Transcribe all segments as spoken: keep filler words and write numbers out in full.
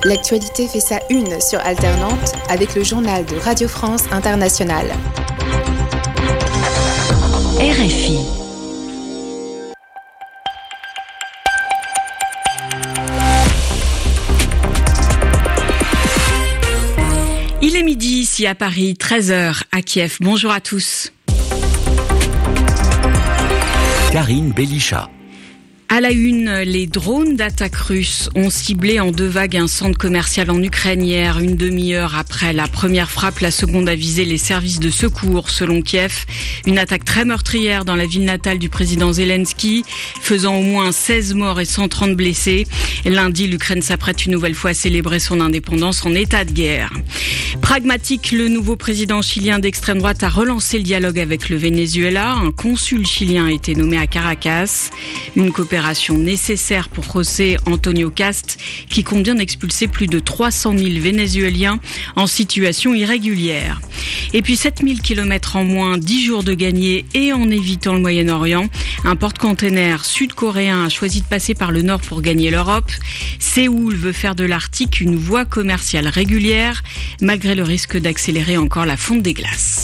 L'actualité fait sa une sur Alternante avec le journal de Radio France Internationale. R F I. Il est midi ici à Paris, treize heures à Kiev. Bonjour à tous. Karine Belichat. À la une, les drones d'attaque russes ont ciblé en deux vagues un centre commercial en Ukraine hier, une demi-heure après la première frappe. La seconde a visé les services de secours, selon Kiev. Une attaque très meurtrière dans la ville natale du président Zelensky, faisant au moins seize morts et cent trente blessés. Lundi, l'Ukraine s'apprête une nouvelle fois à célébrer son indépendance en état de guerre. Pragmatique, le nouveau président chilien d'extrême droite a relancé le dialogue avec le Venezuela. Un consul chilien a été nommé à Caracas. Une coopération nécessaire pour José Antonio Cast, qui compte bien d'expulser plus de trois cent mille Vénézuéliens en situation irrégulière. Et puis sept mille kilomètres en moins, dix jours de gagné et en évitant le Moyen-Orient. Un porte-container sud-coréen a choisi de passer par le nord pour gagner l'Europe. Séoul veut faire de l'Arctique une voie commerciale régulière, malgré le risque d'accélérer encore la fonte des glaces.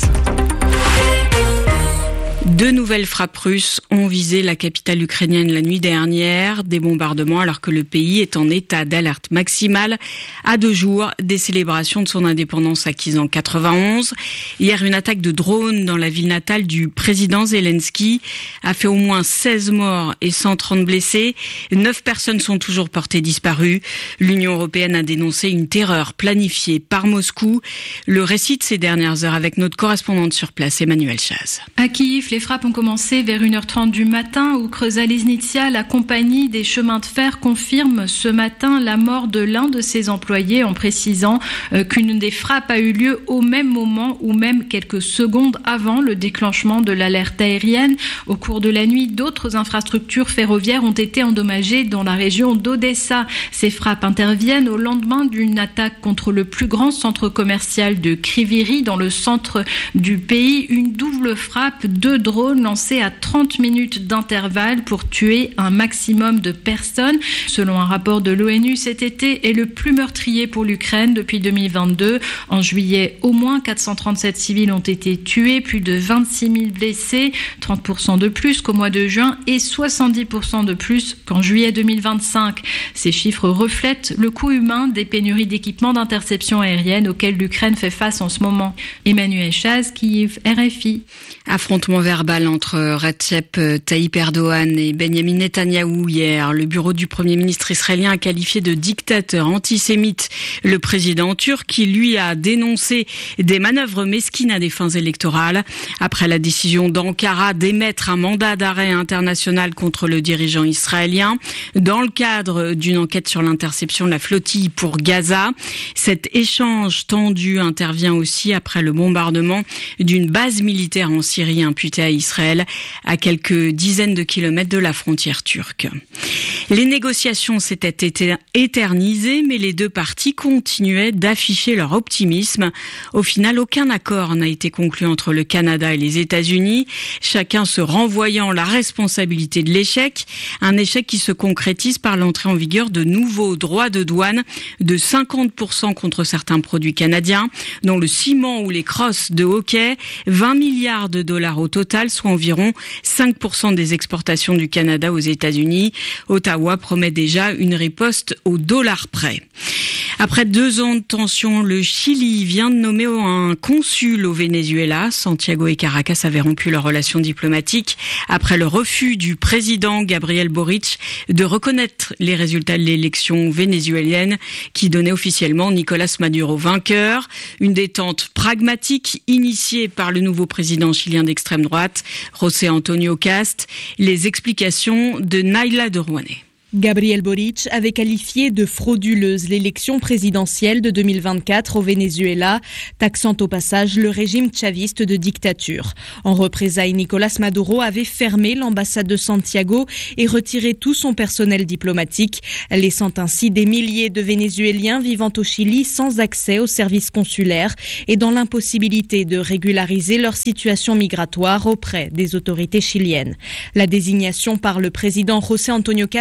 Deux nouvelles frappes russes ont visé la capitale ukrainienne la nuit dernière. Des bombardements alors que le pays est en état d'alerte maximale à deux jours des célébrations de son indépendance acquise en quatre-vingt-onze. Hier, une attaque de drone dans la ville natale du président Zelensky a fait au moins seize morts et cent trente blessés. Neuf personnes sont toujours portées disparues. L'Union européenne a dénoncé une terreur planifiée par Moscou. Le récit de ces dernières heures avec notre correspondante sur place, Emmanuelle Chaz. À Kiev, les frappes ont commencé vers une heure trente du matin où Creusot-Lesnitsia, la compagnie des chemins de fer, confirme ce matin la mort de l'un de ses employés en précisant qu'une des frappes a eu lieu au même moment ou même quelques secondes avant le déclenchement de l'alerte aérienne. Au cours de la nuit, d'autres infrastructures ferroviaires ont été endommagées dans la région d'Odessa. Ces frappes interviennent au lendemain d'une attaque contre le plus grand centre commercial de Kryvyi dans le centre du pays. Une double frappe de drones lancés à trente minutes d'intervalle pour tuer un maximum de personnes. Selon un rapport de l'ONU, cet été est le plus meurtrier pour l'Ukraine depuis deux mille vingt-deux. En juillet, au moins quatre cent trente-sept civils ont été tués, plus de vingt-six mille blessés, trente pour cent de plus qu'au mois de juin et soixante-dix pour cent de plus qu'en juillet deux mille vingt-cinq. Ces chiffres reflètent le coût humain des pénuries d'équipements d'interception aérienne auxquelles l'Ukraine fait face en ce moment. Emmanuelle Chaz, Kiev, R F I. Affrontement verbal entre Recep Tayyip Erdogan et Benjamin Netanyahou hier. Le bureau du Premier ministre israélien a qualifié de dictateur antisémite le président turc qui, lui, a dénoncé des manœuvres mesquines à des fins électorales. Après la décision d'Ankara d'émettre un mandat d'arrêt international contre le dirigeant israélien dans le cadre d'une enquête sur l'interception de la flottille pour Gaza. Cet échange tendu intervient aussi après le bombardement d'une base militaire en Syrie imputée à Israël, à quelques dizaines de kilomètres de la frontière turque. Les négociations s'étaient éternisées, mais les deux parties continuaient d'afficher leur optimisme. Au final, aucun accord n'a été conclu entre le Canada et les États-Unis, chacun se renvoyant la responsabilité de l'échec, un échec qui se concrétise par l'entrée en vigueur de nouveaux droits de douane de cinquante pour cent contre certains produits canadiens, dont le ciment ou les crosses de hockey, vingt milliards de dollars au total, soit environ cinq pour cent des exportations du Canada aux États-Unis. Ottawa promet déjà une riposte au dollar près. Après deux ans de tension, le Chili vient de nommer un consul au Venezuela. Santiago et Caracas avaient rompu leurs relations diplomatiques après le refus du président Gabriel Boric de reconnaître les résultats de l'élection vénézuélienne qui donnait officiellement Nicolás Maduro vainqueur. Une détente pragmatique initiée par le nouveau président chilien d'extrême droite, José Antonio Cast. Les explications de Naila de Rouanet. Gabriel Boric avait qualifié de frauduleuse l'élection présidentielle de deux mille vingt-quatre au Venezuela, taxant au passage le régime chaviste de dictature. En représailles, Nicolás Maduro avait fermé l'ambassade de Santiago et retiré tout son personnel diplomatique, laissant ainsi des milliers de Vénézuéliens vivant au Chili sans accès aux services consulaires et dans l'impossibilité de régulariser leur situation migratoire auprès des autorités chiliennes. La désignation par le président José Antonio Cast d'un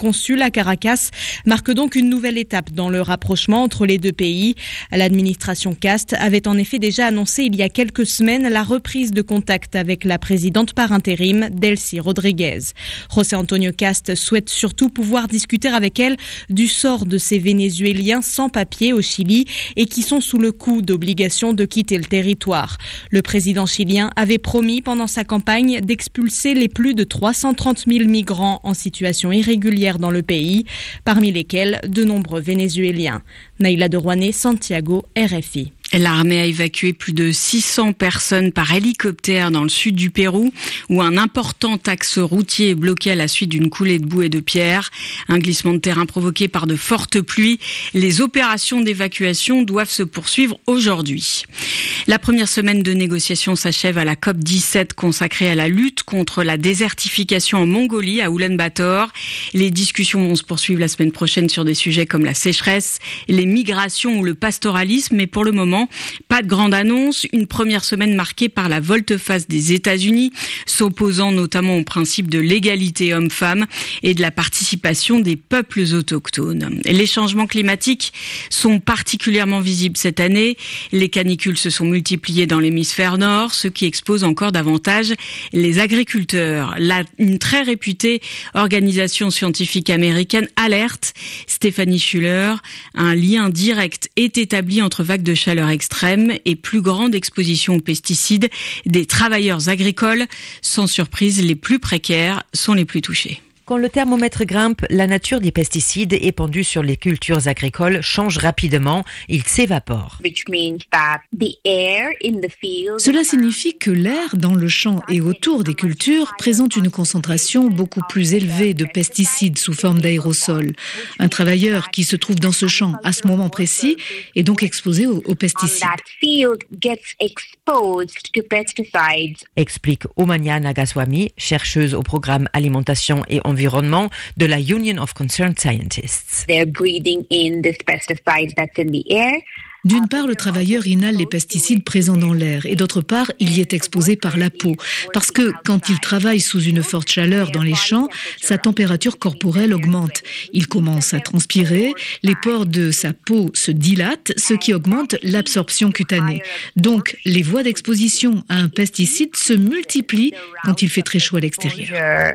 consul à Caracas marque donc une nouvelle étape dans le rapprochement entre les deux pays. L'administration Cast avait en effet déjà annoncé il y a quelques semaines la reprise de contact avec la présidente par intérim, Delcy Rodriguez. José Antonio Cast souhaite surtout pouvoir discuter avec elle du sort de ces Vénézuéliens sans papier au Chili et qui sont sous le coup d'obligation de quitter le territoire. Le président chilien avait promis pendant sa campagne d'expulser les plus de trois cent trente mille migrants en situation irrégulière dans le pays, parmi lesquels de nombreux Vénézuéliens. Naïla de Rouanet, Santiago, R F I. L'armée a évacué plus de six cents personnes par hélicoptère dans le sud du Pérou, où un important axe routier est bloqué à la suite d'une coulée de boue et de pierres. Un glissement de terrain provoqué par de fortes pluies. Les opérations d'évacuation doivent se poursuivre aujourd'hui. La première semaine de négociations s'achève à la COP dix-sept consacrée à la lutte contre la désertification en Mongolie, à Oulan-Bator. Les discussions vont se poursuivre la semaine prochaine sur des sujets comme la sécheresse, les migrations ou le pastoralisme, mais pour le moment, pas de grande annonce. Une première semaine marquée par la volte-face des États-Unis, s'opposant notamment au principe de l'égalité homme-femme et de la participation des peuples autochtones. Les changements climatiques sont particulièrement visibles cette année. Les canicules se sont multipliées dans l'hémisphère nord, ce qui expose encore davantage les agriculteurs. La, une très réputée organisation scientifique américaine alerte, Stéphanie Schuller, un lien direct est établi entre vagues de chaleur extrême et plus grande exposition aux pesticides des travailleurs agricoles. Sans surprise, les plus précaires sont les plus touchés. Quand le thermomètre grimpe, la nature des pesticides épandus sur les cultures agricoles change rapidement, ils s'évaporent. Cela signifie que l'air dans le champ et autour des cultures présente une concentration beaucoup plus élevée de pesticides sous forme d'aérosols. Un travailleur qui se trouve dans ce champ à ce moment précis est donc exposé aux, aux pesticides. Explique Omania Nagaswamy, chercheuse au programme Alimentation et Environnement de la Union of Concerned Scientists. D'une part, le travailleur inhale les pesticides présents dans l'air et d'autre part, il y est exposé par la peau. Parce que quand il travaille sous une forte chaleur dans les champs, sa température corporelle augmente. Il commence à transpirer, les pores de sa peau se dilatent, ce qui augmente l'absorption cutanée. Donc, les voies d'exposition à un pesticide se multiplient quand il fait très chaud à l'extérieur.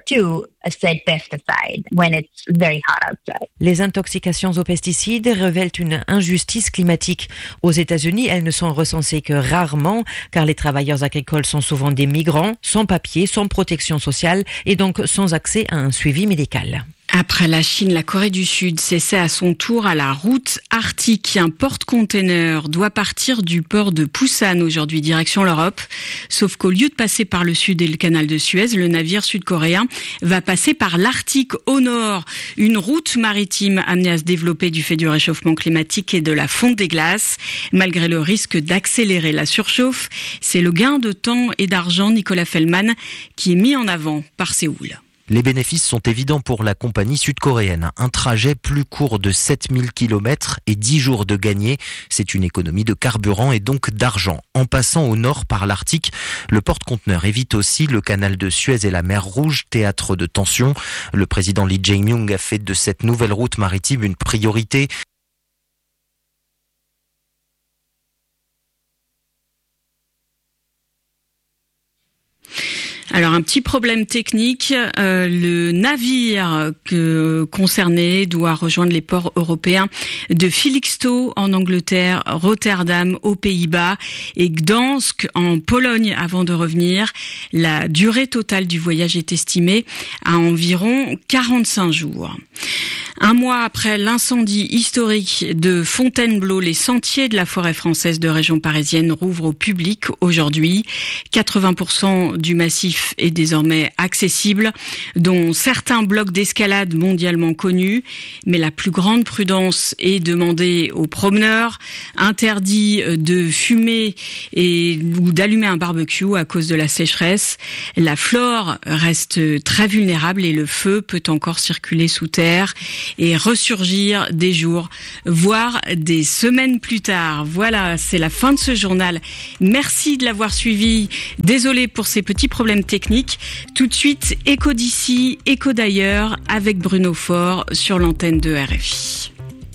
Les intoxications aux pesticides révèlent une injustice climatique. Aux États-Unis, elles ne sont recensées que rarement, car les travailleurs agricoles sont souvent des migrants, sans papier, sans protection sociale et donc sans accès à un suivi médical. Après la Chine, la Corée du Sud s'essaie à son tour à la route arctique. Un porte-container doit partir du port de Busan aujourd'hui, direction l'Europe. Sauf qu'au lieu de passer par le sud et le canal de Suez, le navire sud-coréen va passer par l'Arctique au nord. Une route maritime amenée à se développer du fait du réchauffement climatique et de la fonte des glaces. Malgré le risque d'accélérer la surchauffe, c'est le gain de temps et d'argent, Nicolas Fellman, qui est mis en avant par Séoul. Les bénéfices sont évidents pour la compagnie sud-coréenne. Un trajet plus court de sept mille kilomètres et dix jours de gagné. C'est une économie de carburant et donc d'argent. En passant au nord par l'Arctique, le porte-conteneur évite aussi le canal de Suez et la mer Rouge, théâtre de tensions. Le président Lee Jae-myung a fait de cette nouvelle route maritime une priorité. Alors un petit problème technique, euh, le navire que, concerné doit rejoindre les ports européens de Felixstowe en Angleterre, Rotterdam aux Pays-Bas et Gdansk en Pologne avant de revenir. La durée totale du voyage est estimée à environ quarante-cinq jours. Un mois après l'incendie historique de Fontainebleau, les sentiers de la forêt française de région parisienne rouvrent au public aujourd'hui. quatre-vingts pour cent du massif est désormais accessible, dont certains blocs d'escalade mondialement connus. Mais la plus grande prudence est demandée aux promeneurs. Interdit de fumer et, ou d'allumer un barbecue à cause de la sécheresse. La flore reste très vulnérable et le feu peut encore circuler sous terre et ressurgir des jours, voire des semaines plus tard. Voilà, c'est la fin de ce journal. Merci de l'avoir suivi. Désolé pour ces petits problèmes technique. Tout de suite, écho d'ici, écho d'ailleurs, avec Bruno Faure sur l'antenne de R F I.